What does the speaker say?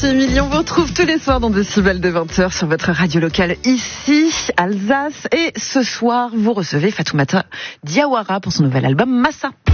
Merci Émilie, on vous retrouve tous les soirs dans Décibel de 20h sur votre radio locale ici, Alsace. Et ce soir, vous recevez Fatoumata Diawara pour son nouvel album Massa.